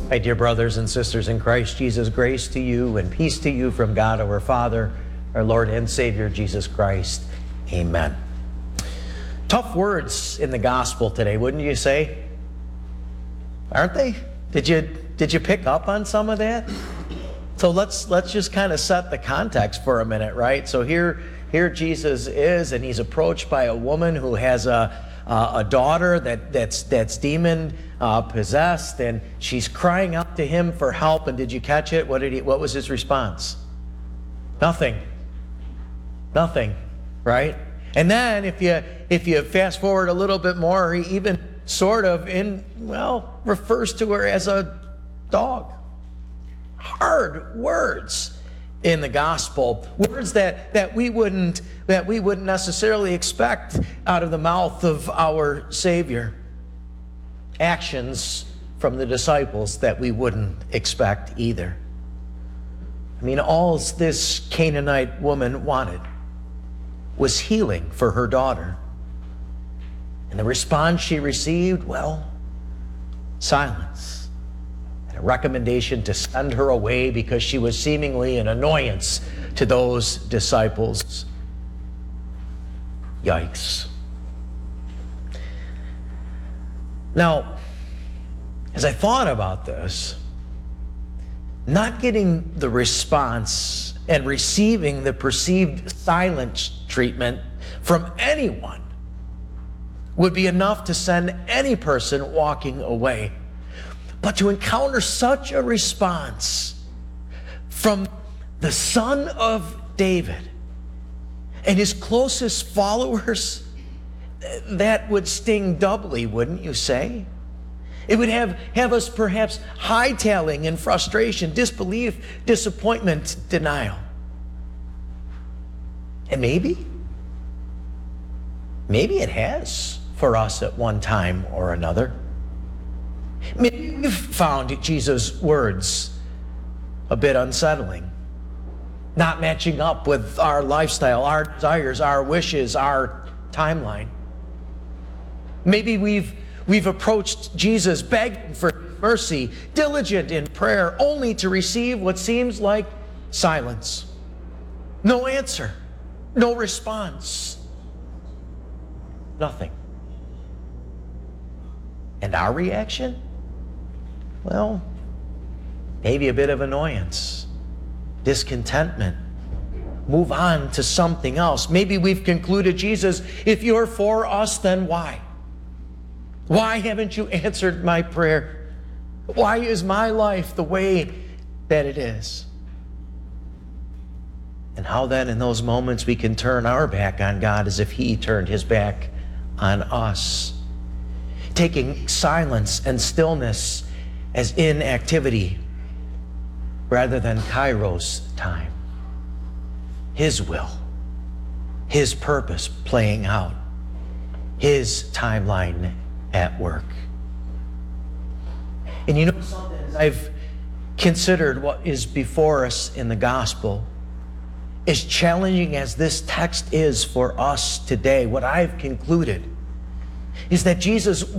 My dear brothers and sisters in Christ Jesus, grace to you and peace to you from God our Father, our Lord and Savior Jesus Christ. Amen. Tough words in the gospel today, wouldn't you say? Aren't they? Did you pick up on some of that? So let's just kind of set the context for a minute, right? So here Jesus is, and he's approached by a woman who has a daughter that's demon possessed, and she's crying out to him for help. And did you catch it? What was his response? Nothing, right? And then if you fast forward a little bit more, he even sort of refers to her as a dog. Hard words in the gospel, words that we wouldn't necessarily expect out of the mouth of our Savior. Actions from the disciples that we wouldn't expect either. I mean, all this Canaanite woman wanted was healing for her daughter. And the response she received, silence. And a recommendation to send her away because she was seemingly an annoyance to those disciples. Yikes. Now, as I thought about this, not getting the response and receiving the perceived silent treatment from anyone would be enough to send any person walking away. But to encounter such a response from the Son of David and his closest followers, that would sting doubly, wouldn't you say? It would have us perhaps hightailing in frustration, disbelief, disappointment, denial. And maybe it has for us at one time or another. Maybe we've found Jesus' words a bit unsettling, not matching up with our lifestyle, our desires, our wishes, our timeline. Maybe we've approached Jesus begging for mercy, diligent in prayer, only to receive what seems like silence. No answer, no response, nothing. And our reaction? Well, maybe a bit of annoyance, discontentment. Move on to something else. Maybe we've concluded, Jesus, if you're for us, then why? Why haven't you answered my prayer? Why is my life the way that it is? And how then in those moments we can turn our back on God as if he turned his back on us. Taking silence and stillness as inactivity rather than Kairos time. His will, his purpose playing out, his timeline at work. And you know something, as I've considered what is before us in the gospel, as challenging as this text is for us today, what I've concluded is that Jesus